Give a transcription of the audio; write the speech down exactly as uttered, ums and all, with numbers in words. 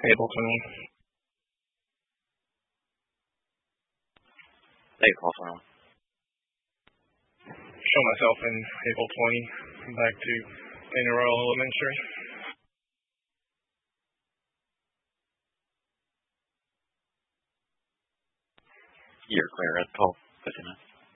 April twenty. April twenty. Show myself in April twenty. Back to Fannie Royal Elementary. You're clear at twelve fifty-nine.